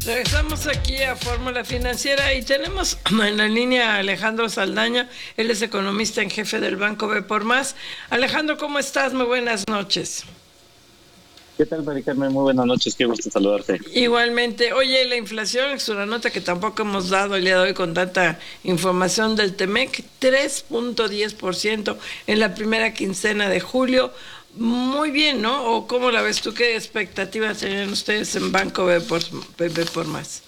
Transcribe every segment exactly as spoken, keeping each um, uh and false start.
Regresamos aquí a Fórmula Financiera y tenemos en la línea a Alejandro Saldaña. Él es economista en jefe del Banco B por Más. Alejandro, ¿cómo estás? Muy buenas noches. ¿Qué tal, Mari Carmen? Muy buenas noches, qué gusto saludarte. Igualmente. Oye, la inflación es una nota que tampoco hemos dado el día de hoy con tanta información del Temec, tres punto diez por ciento en la primera quincena de julio. Muy bien, ¿no? ¿O cómo la ves tú? ¿Qué expectativas tienen ustedes en Banco B por, B por Más?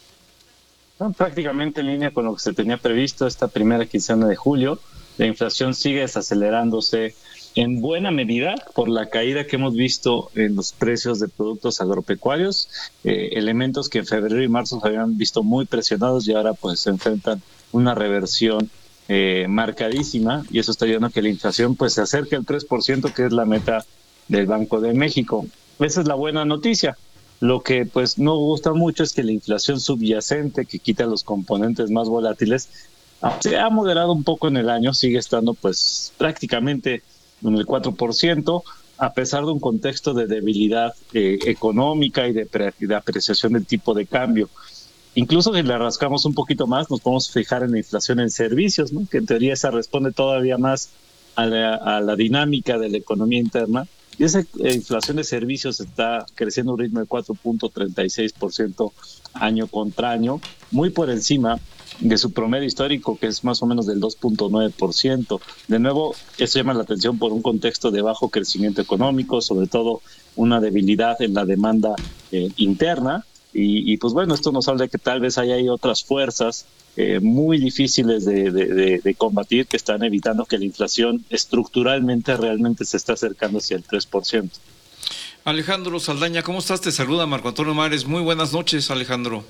No, prácticamente en línea con lo que se tenía previsto esta primera quincena de julio. La inflación sigue desacelerándose en buena medida por la caída que hemos visto en los precios de productos agropecuarios, eh, elementos que en febrero y marzo se habían visto muy presionados y ahora pues se enfrentan una reversión eh, marcadísima, y eso está ayudando a que la inflación pues se acerque al tres por ciento, que es la meta del Banco de México. Esa es la buena noticia. Lo que pues no gusta mucho es que la inflación subyacente, que quita los componentes más volátiles, se ha moderado un poco en el año, sigue estando pues prácticamente en el cuatro por ciento, a pesar de un contexto de debilidad eh, económica y de, pre- de apreciación del tipo de cambio. Incluso si le rascamos un poquito más, nos podemos fijar en la inflación en servicios, ¿no? Que en teoría esa responde todavía más a la, a la dinámica de la economía interna. Y esa eh, inflación de servicios está creciendo a un ritmo de cuatro punto treinta y seis por ciento año contra año, muy por encima de su promedio histórico, que es más o menos del dos punto nueve por ciento. De nuevo, eso llama la atención por un contexto de bajo crecimiento económico, sobre todo una debilidad en la demanda eh, interna. Y, y pues bueno, esto nos habla de que tal vez hay, hay otras fuerzas eh, muy difíciles de, de, de, de combatir, que están evitando que la inflación estructuralmente realmente se esté acercando hacia el tres por ciento. Alejandro Saldaña, ¿cómo estás? Te saluda Marco Antonio Mares. Muy buenas noches, Alejandro.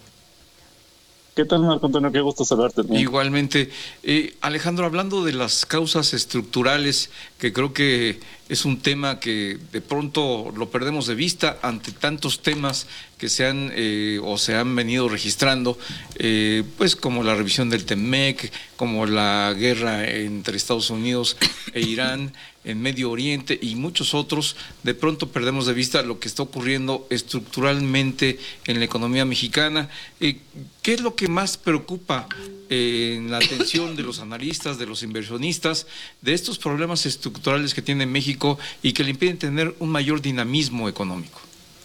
¿Qué tal, Marco Antonio? Qué gusto saludarte. Igualmente. Eh, Alejandro, hablando de las causas estructurales, que creo que es un tema que de pronto lo perdemos de vista ante tantos temas que se han eh, o se han venido registrando, eh, pues como la revisión del Temec, como la guerra entre Estados Unidos e Irán, en Medio Oriente y muchos otros. De pronto perdemos de vista lo que está ocurriendo estructuralmente en la economía mexicana. Eh, ¿Qué es lo que más preocupa eh, en la atención de los analistas, de los inversionistas, de estos problemas estructurales que tiene México y que le impiden tener un mayor dinamismo económico?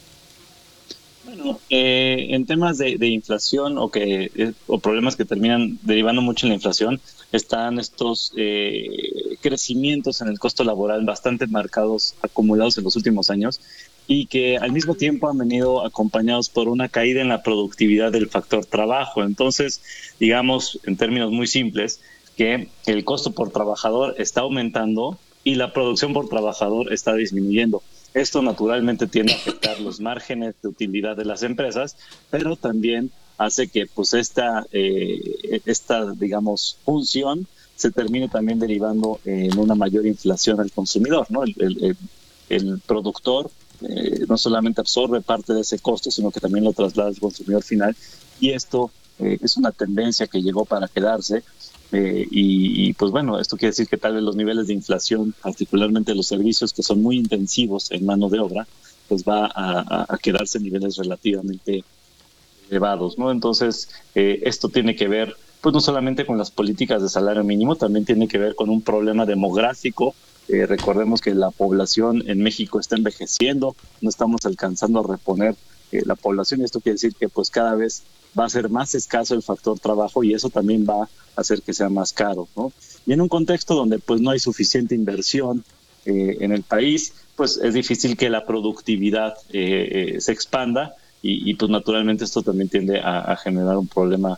Bueno, eh, en temas de, de inflación o que eh, o problemas que terminan derivando mucho en la inflación, están estos eh, crecimientos en el costo laboral bastante marcados, acumulados en los últimos años, y que al mismo tiempo han venido acompañados por una caída en la productividad del factor trabajo. Entonces, digamos, en términos muy simples, que el costo por trabajador está aumentando y la producción por trabajador está disminuyendo. Esto naturalmente tiende a afectar los márgenes de utilidad de las empresas, pero también hace que pues esta, eh, esta digamos, función se termine también derivando en una mayor inflación al consumidor, ¿no? El, el, el productor eh, no solamente absorbe parte de ese costo, sino que también lo traslada al consumidor final, y esto eh, es una tendencia que llegó para quedarse. Eh, y, y pues bueno, esto quiere decir que tal vez los niveles de inflación, particularmente los servicios que son muy intensivos en mano de obra, pues va a, a quedarse en niveles relativamente elevados, ¿no? Entonces, eh, esto tiene que ver, pues no solamente con las políticas de salario mínimo, también tiene que ver con un problema demográfico. Eh, recordemos que la población en México está envejeciendo, no estamos alcanzando a reponer eh, la población, y esto quiere decir que pues cada vez va a ser más escaso el factor trabajo, y eso también va a hacer que sea más caro, ¿no? Y en un contexto donde pues no hay suficiente inversión eh, en el país, pues es difícil que la productividad eh, eh, se expanda, y, y pues naturalmente esto también tiende a, a generar un problema,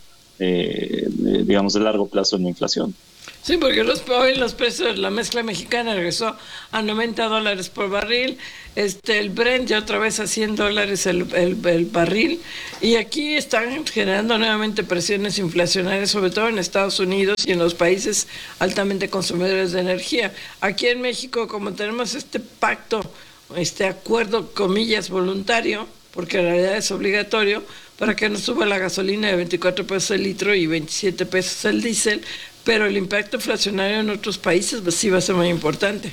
eh, de, digamos, de largo plazo en la inflación. Sí, porque los, hoy los precios, la mezcla mexicana regresó a noventa dólares por barril, este el Brent ya otra vez a cien dólares el, el, el barril, y aquí están generando nuevamente presiones inflacionarias, sobre todo en Estados Unidos y en los países altamente consumidores de energía. Aquí en México, como tenemos este pacto, este acuerdo, comillas, voluntario, porque en realidad es obligatorio, para que no suba la gasolina de veinticuatro pesos el litro y veintisiete pesos el diésel, pero el impacto inflacionario en otros países pues, sí va a ser muy importante.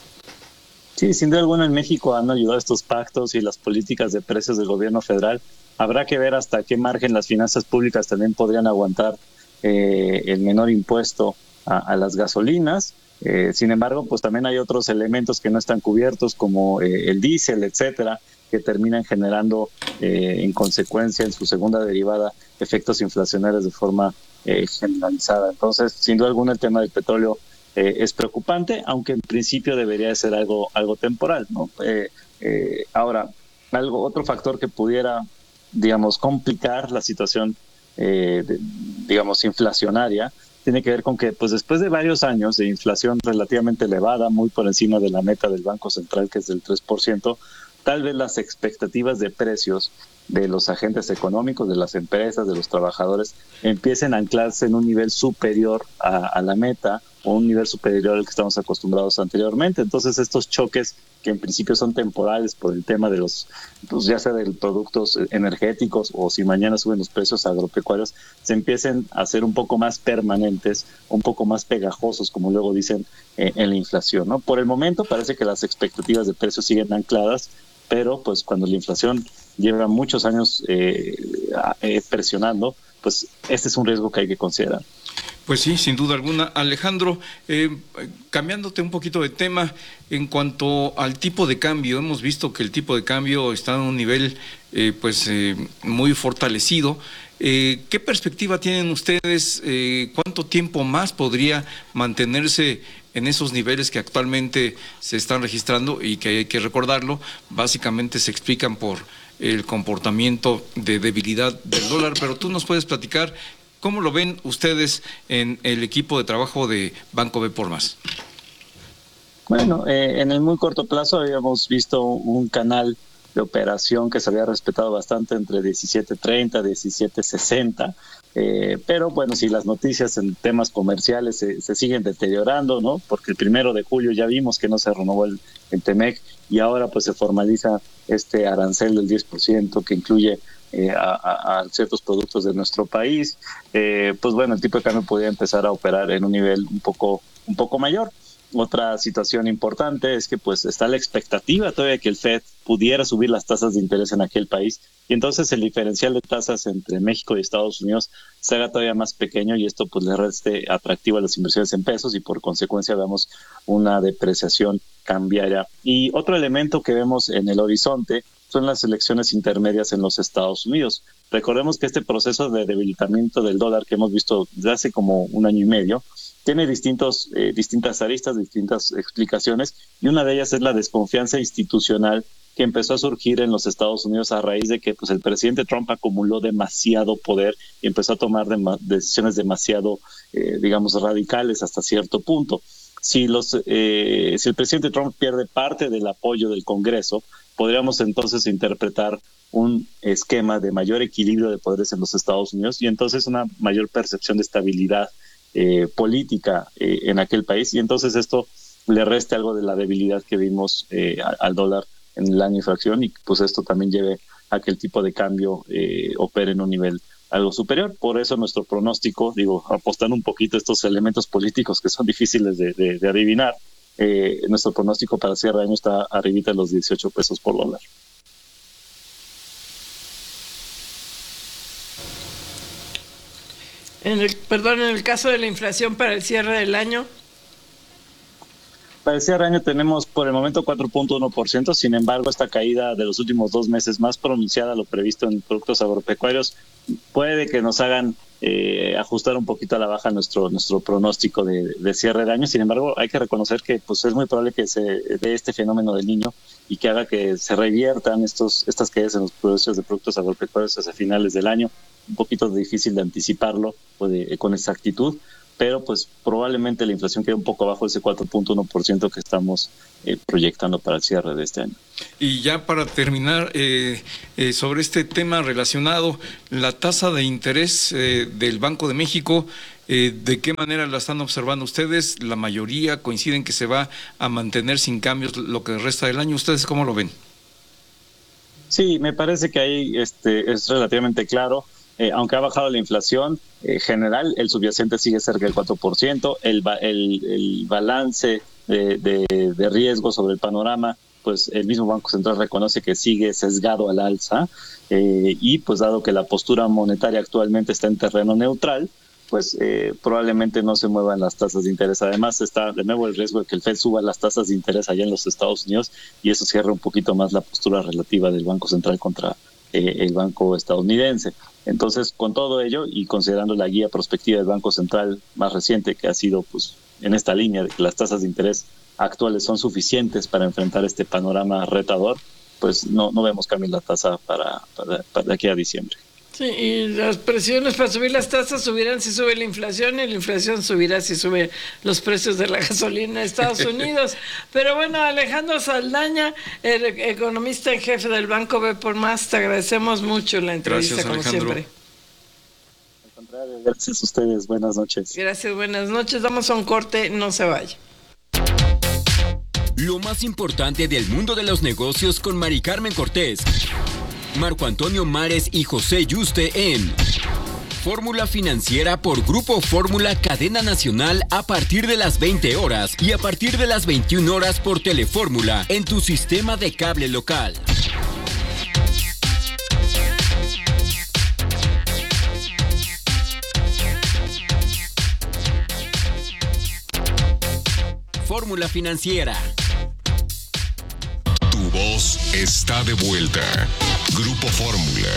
Sí, sin duda alguna en México han ayudado estos pactos y las políticas de precios del gobierno federal Habrá que ver hasta qué margen las finanzas públicas también podrían aguantar eh, el menor impuesto a, a las gasolinas. Eh, sin embargo, pues también hay otros elementos que no están cubiertos, como eh, el diésel, etcétera, que terminan generando eh, en consecuencia en su segunda derivada efectos inflacionarios de forma eh, generalizada. Entonces, sin duda alguna, el tema del petróleo eh, es preocupante, aunque en principio debería de ser algo algo temporal, ¿no? Eh, eh, ahora, algo otro factor que pudiera, digamos, complicar la situación, eh, de, digamos, inflacionaria, tiene que ver con que, pues, después de varios años de inflación relativamente elevada, muy por encima de la meta del Banco Central, que es del tres por ciento, tal vez las expectativas de precios de los agentes económicos, de las empresas, de los trabajadores, empiecen a anclarse en un nivel superior a, a la meta, o un nivel superior al que estamos acostumbrados anteriormente. Entonces, estos choques, que en principio son temporales por el tema de los, pues ya sea de productos energéticos o si mañana suben los precios agropecuarios, se empiecen a hacer un poco más permanentes, un poco más pegajosos, como luego dicen, eh, en la inflación, ¿no? Por el momento parece que las expectativas de precios siguen ancladas, pero pues cuando la inflación lleva muchos años eh, eh, presionando, pues este es un riesgo que hay que considerar. Pues sí, sin duda alguna. Alejandro, eh, cambiándote un poquito de tema, en cuanto al tipo de cambio, hemos visto que el tipo de cambio está en un nivel eh, pues eh, muy fortalecido. Eh, ¿Qué perspectiva tienen ustedes? Eh, ¿Cuánto tiempo más podría mantenerse en esos niveles que actualmente se están registrando y que hay que recordarlo, básicamente se explican por el comportamiento de debilidad del dólar? Pero tú nos puedes platicar cómo lo ven ustedes en el equipo de trabajo de Banco B por Más. Bueno, eh, en el muy corto plazo habíamos visto un canal de operación que se había respetado bastante entre diecisiete treinta, diecisiete sesenta, eh, pero bueno, si las noticias en temas comerciales se, se siguen deteriorando, ¿no? Porque el primero de julio ya vimos que no se renovó el, el TEMEC y ahora pues se formaliza este arancel del diez por ciento que incluye eh, a, a, a ciertos productos de nuestro país, eh, pues bueno, el tipo de cambio podría empezar a operar en un nivel un poco, un poco mayor. Otra situación importante es que pues está la expectativa todavía que el Fed pudiera subir las tasas de interés en aquel país y entonces el diferencial de tasas entre México y Estados Unidos se haga todavía más pequeño y esto pues le reste atractivo a las inversiones en pesos y por consecuencia vemos una depreciación cambiaria. Y otro elemento que vemos en el horizonte son las elecciones intermedias en los Estados Unidos. Recordemos que este proceso de debilitamiento del dólar que hemos visto desde hace como un año y medio tiene distintos, eh, distintas aristas, distintas explicaciones, y una de ellas es la desconfianza institucional que empezó a surgir en los Estados Unidos a raíz de que pues, el presidente Trump acumuló demasiado poder y empezó a tomar de- decisiones demasiado, eh, digamos, radicales hasta cierto punto. Si, los, eh, si el presidente Trump pierde parte del apoyo del Congreso, podríamos entonces interpretar un esquema de mayor equilibrio de poderes en los Estados Unidos y entonces una mayor percepción de estabilidad Eh, política eh, en aquel país y entonces esto le reste algo de la debilidad que vimos eh, al, al dólar en el año y fracción y pues esto también lleve a que el tipo de cambio eh, opere en un nivel algo superior. Por eso nuestro pronóstico, digo, apostando un poquito a estos elementos políticos que son difíciles de, de, de adivinar, eh, nuestro pronóstico para cierre de año está arribita de los dieciocho pesos por dólar. En el, perdón, en el caso de la inflación para el cierre del año. Para el cierre de año tenemos por el momento cuatro punto uno por ciento, sin embargo esta caída de los últimos dos meses más pronunciada a lo previsto en productos agropecuarios puede que nos hagan eh, ajustar un poquito a la baja nuestro nuestro pronóstico de, de cierre de año. Sin embargo, hay que reconocer que pues es muy probable que se dé este fenómeno del Niño y que haga que se reviertan estos estas caídas en los precios de productos agropecuarios hacia finales del año. Un poquito difícil de anticiparlo pues, de, con exactitud, pero pues probablemente la inflación quede un poco abajo de ese cuatro punto uno por ciento que estamos eh, proyectando para el cierre de este año. Y ya para terminar, eh, eh, sobre este tema relacionado, la tasa de interés eh, del Banco de México, eh, ¿de qué manera la están observando ustedes? La mayoría coinciden que se va a mantener sin cambios lo que resta del año. ¿Ustedes cómo lo ven? Sí, me parece que ahí este, es relativamente claro. Eh, aunque ha bajado la inflación eh, general, el subyacente sigue cerca del cuatro por ciento, el, el, el balance de, de, de riesgo sobre el panorama pues el mismo Banco Central reconoce que sigue sesgado al alza, eh, y pues dado que la postura monetaria actualmente está en terreno neutral, pues eh, probablemente no se muevan las tasas de interés. Además está de nuevo el riesgo de que el Fed suba las tasas de interés allá en los Estados Unidos y eso cierra un poquito más la postura relativa del Banco Central contra eh, el banco estadounidense. Entonces, con todo ello y considerando la guía prospectiva del Banco Central más reciente, que ha sido pues en esta línea de que las tasas de interés actuales son suficientes para enfrentar este panorama retador, pues no, no vemos cambiar la tasa para, para, para de aquí a diciembre. Sí, y las presiones para subir las tasas subirán si sube la inflación y la inflación subirá si sube los precios de la gasolina en Estados Unidos. Pero bueno, Alejandro Saldaña, el economista en jefe del Banco B por Más, te agradecemos mucho la entrevista. Gracias, como Alejandro. Siempre. Al contrario, gracias a ustedes, buenas noches. Gracias, buenas noches, damos a un corte, no se vaya. Lo más importante del mundo de los negocios con Mari Carmen Cortés, Marco Antonio Mares y José Yuste en Fórmula Financiera por Grupo Fórmula Cadena Nacional a partir de las veinte horas y a partir de las veintiuna horas por Telefórmula en tu sistema de cable local. Fórmula Financiera. Tu voz está de vuelta. Grupo Fórmula.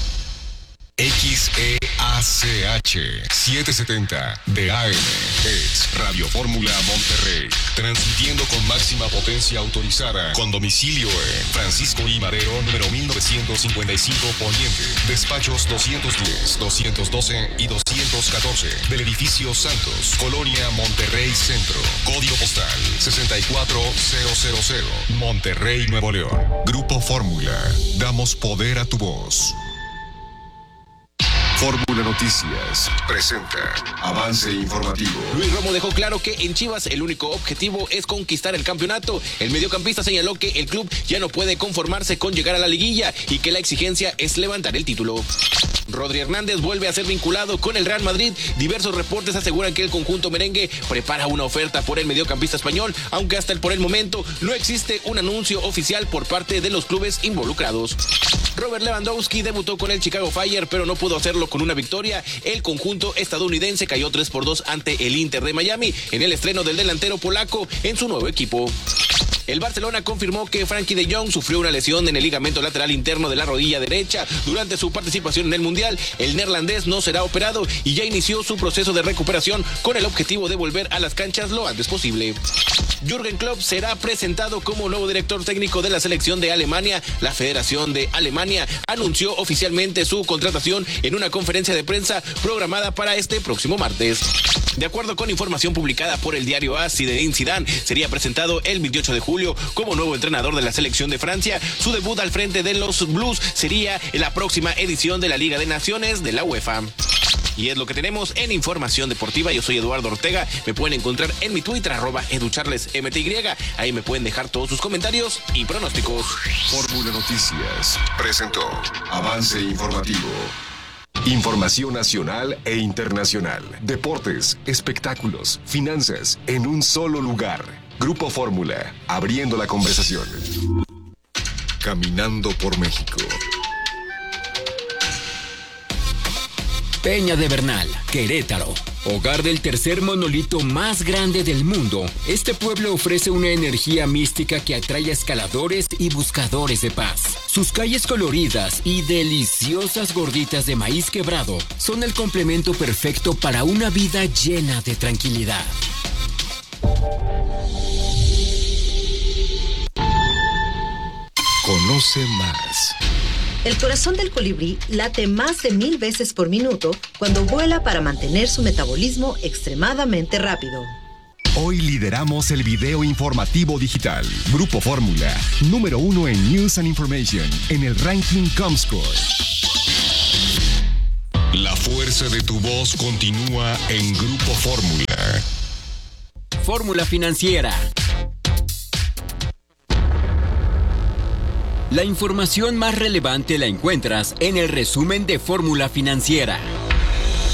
X E A C H setecientos setenta de A M es Radio Fórmula Monterrey, transmitiendo con máxima potencia autorizada, con domicilio en Francisco I. Madero, número mil novecientos cincuenta y cinco Poniente, despachos doscientos diez, doscientos doce y doscientos catorce, del edificio Santos, Colonia Monterrey Centro, código postal sesenta y cuatro mil, Monterrey, Nuevo León. Grupo Fórmula, damos poder a tu voz. Fórmula Noticias presenta avance informativo. Luis Romo dejó claro que en Chivas el único objetivo es conquistar el campeonato. El mediocampista señaló que el club ya no puede conformarse con llegar a la liguilla y que la exigencia es levantar el título. Rodri Hernández vuelve a ser vinculado con el Real Madrid. Diversos reportes aseguran que el conjunto merengue prepara una oferta por el mediocampista español, aunque hasta el por el momento no existe un anuncio oficial por parte de los clubes involucrados. Robert Lewandowski debutó con el Chicago Fire, pero no pudo hacerlo con una victoria. El conjunto estadounidense cayó tres por dos ante el Inter de Miami en el estreno del delantero polaco en su nuevo equipo. El Barcelona confirmó que Frankie de Jong sufrió una lesión en el ligamento lateral interno de la rodilla derecha durante su participación en el Mundial. El neerlandés no será operado y ya inició su proceso de recuperación con el objetivo de volver a las canchas lo antes posible. Jürgen Klopp será presentado como nuevo director técnico de la selección de Alemania. La Federación de Alemania anunció oficialmente su contratación en una conferencia de prensa programada para este próximo martes. De acuerdo con información publicada por el diario A S, Zinedine Zidane sería presentado el veintiocho de julio como nuevo entrenador de la selección de Francia. Su debut al frente de los Blues sería en la próxima edición de la Liga de Naciones de la UEFA. Y es lo que tenemos en Información Deportiva. Yo soy Eduardo Ortega. Me pueden encontrar en mi Twitter, arroba educharlesmty. Ahí me pueden dejar todos sus comentarios y pronósticos. Fórmula Noticias presentó avance informativo. Información nacional e internacional. Deportes, espectáculos, finanzas, en un solo lugar. Grupo Fórmula, abriendo la conversación. Caminando por México. Peña de Bernal, Querétaro. Hogar del tercer monolito más grande del mundo, este pueblo ofrece una energía mística que atrae a escaladores y buscadores de paz. Sus calles coloridas y deliciosas gorditas de maíz quebrado son el complemento perfecto para una vida llena de tranquilidad. Conoce más. El corazón del colibrí late más de mil veces por minuto cuando vuela para mantener su metabolismo extremadamente rápido. Hoy lideramos el video informativo digital. Grupo Fórmula, número uno en News and Information, en el ranking Comscore. La fuerza de tu voz continúa en Grupo Fórmula. Fórmula Financiera. La información más relevante la encuentras en el resumen de Fórmula Financiera.